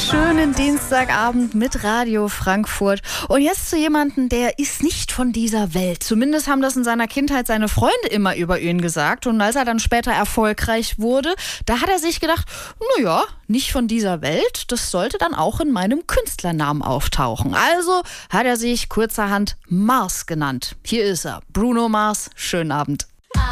Schönen Dienstagabend mit Radio Frankfurt. Und jetzt zu jemandem, der ist nicht von dieser Welt. Zumindest haben das in seiner Kindheit seine Freunde immer über ihn gesagt. Und als er dann später erfolgreich wurde, da hat er sich gedacht, naja, nicht von dieser Welt, das sollte dann auch in meinem Künstlernamen auftauchen. Also hat er sich kurzerhand Mars genannt. Hier ist er, Bruno Mars. Schönen Abend.